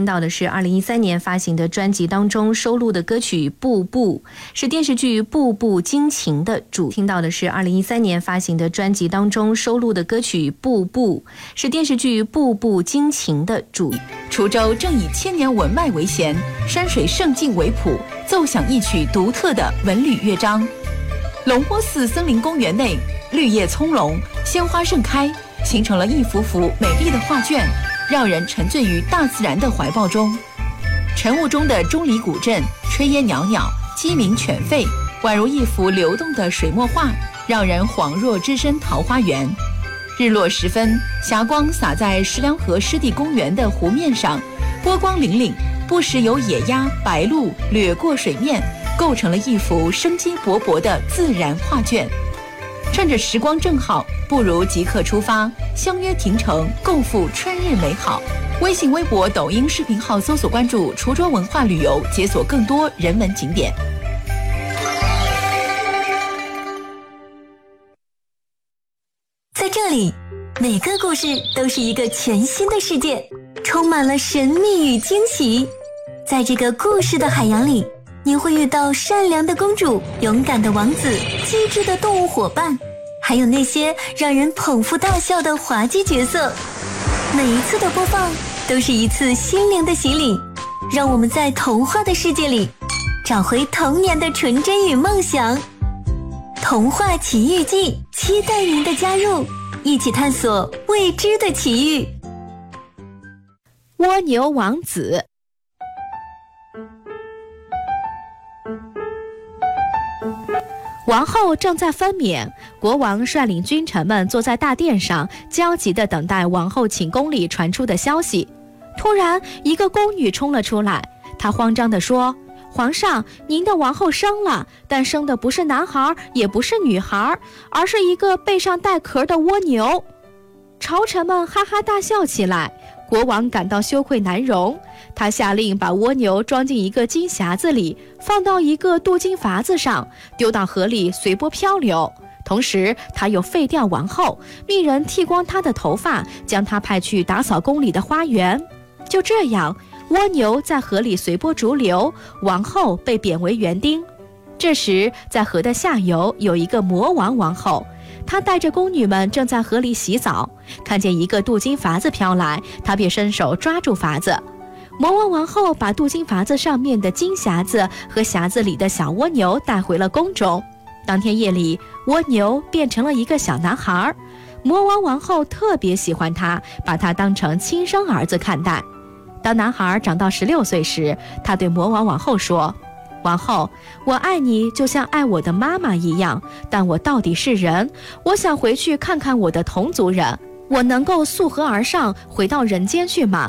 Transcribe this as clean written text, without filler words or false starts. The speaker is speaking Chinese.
到的是2013年发行的专辑当中收录的歌曲《步步》，是电视剧《步步惊情》的主。听到的是2013年发行的专辑当中收录的歌曲《步步》，是电视剧《步步惊情》的主。 滁州正以千年文脉为弦，山水胜境为谱，奏响一曲独特的文旅乐章。龙坡寺森林公园内，绿叶葱茏，鲜花盛开，形成了一幅幅美丽的画卷，让人沉醉于大自然的怀抱中。晨雾中的钟离古镇，炊烟袅袅，鸡鸣犬吠，宛如一幅流动的水墨画，让人恍若置身桃花源。日落时分，霞光洒在石梁河湿地公园的湖面上，波光粼粼，不时有野鸭、白鹭掠过水面，构成了一幅生机勃勃的自然画卷。趁着时光正好，不如即刻出发，相约亭城，共赴春日美好。微信、微博、抖音视频号搜索关注滁州文化旅游，解锁更多人文景点。 在这里，每个故事都是一个全新的世界，充满了神秘与惊喜。在这个故事的海洋里，你会遇到善良的公主、勇敢的王子、机智的动物伙伴，还有那些让人捧腹大笑的滑稽角色。每一次的播放都是一次心灵的洗礼，让我们在童话的世界里找回童年的纯真与梦想。童话奇遇记，期待您的加入，一起探索未知的奇遇。 蜗牛王子。王后正在分娩，国王率领君臣们坐在大殿上，焦急地等待王后寝宫里传出的消息。突然，一个宫女冲了出来，她慌张地说：“皇上，您的王后生了，但生的不是男孩，也不是女孩，而是一个背上带壳的蜗牛。”朝臣们哈哈大笑起来，国王感到羞愧难容，他下令把蜗牛装进一个金匣子里，放到一个镀金筏子上，丢到河里随波漂流。同时他又废掉王后，命人剃光她的头发，将她派去打扫宫里的花园。就这样，蜗牛在河里随波逐流，王后被贬为园丁。这时在河的下游有一个魔王王后，她带着宫女们正在河里洗澡，看见一个镀金筏子飘来，她便伸手抓住筏子。魔王王后把镀金筏子上面的金匣子和匣子里的小蜗牛带回了宫中。当天夜里，蜗牛变成了一个小男孩，魔王王后特别喜欢他，把他当成亲生儿子看待。当男孩长到16岁时，他对魔王王后说：“王后，我爱你就像爱我的妈妈一样，但我到底是人，我想回去看看我的同族人，我能够溯河而上回到人间去吗？”